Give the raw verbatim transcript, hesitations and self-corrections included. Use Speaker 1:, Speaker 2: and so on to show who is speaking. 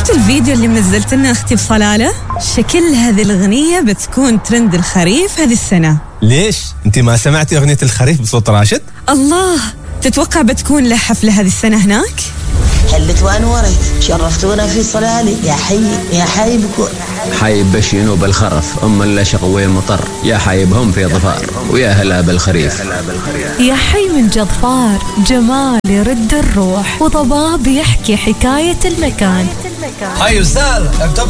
Speaker 1: شفت الفيديو اللي منزلت لنا أختي بصلالة؟ شكل هذه الأغنية بتكون ترند الخريف هذه السنة.
Speaker 2: ليش؟ أنت ما سمعتي أغنية الخريف بصوت راشد؟
Speaker 1: الله، تتوقع بتكون له حفلة هذه السنة هناك؟
Speaker 3: حلت وانورت شرفتونا في صلالي، يا حي يا حي بكون
Speaker 4: حي بشينو بالخرف أم اللشق ومطر، يا حيبهم في ظفار ويا هلا بالخريف.
Speaker 5: يا حي من جظفار جمال يرد الروح وضباب يحكي حكاية المكان.
Speaker 6: هاي وسال